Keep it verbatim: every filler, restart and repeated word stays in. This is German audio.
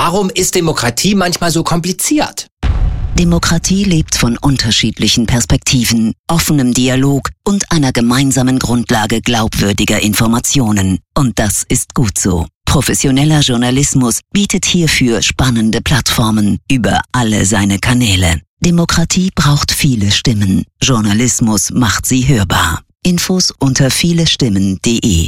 Warum ist Demokratie manchmal so kompliziert? Demokratie lebt von unterschiedlichen Perspektiven, offenem Dialog und einer gemeinsamen Grundlage glaubwürdiger Informationen. Und das ist gut so. Professioneller Journalismus bietet hierfür spannende Plattformen über alle seine Kanäle. Demokratie braucht viele Stimmen. Journalismus macht sie hörbar. Infos unter vielestimmen punkt de